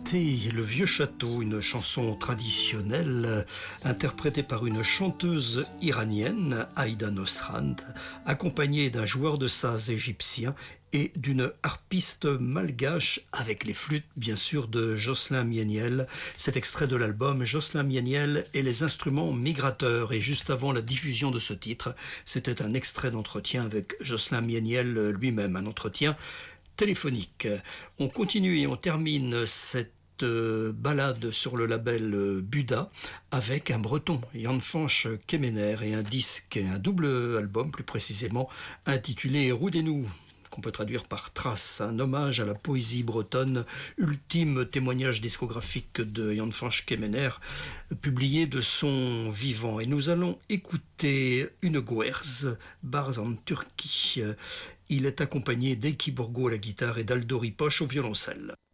C'était Le Vieux Château, une chanson traditionnelle interprétée par une chanteuse iranienne, Aïda Nosrand, accompagnée d'un joueur de saz égyptien et d'une harpiste malgache avec les flûtes, bien sûr, de Jocelyn Mieniel. Cet extrait de l'album Jocelyn Mieniel et les instruments migrateurs. Et juste avant la diffusion de ce titre, c'était un extrait d'entretien avec Jocelyn Mieniel lui-même, un entretien téléphonique. On continue et on termine cette balade sur le label Buda avec un breton, Jan Fanch Kemener, et un disque, un double album plus précisément, intitulé Roudez-nous, qu'on peut traduire par Trace, un hommage à la poésie bretonne, ultime témoignage discographique de Jan Fanch Kemener, publié de son vivant. Et nous allons écouter une Guerz, Bars en Turquie. Il est accompagné d'Eki Borgo à la guitare et d'Aldo Ripoche au violoncelle.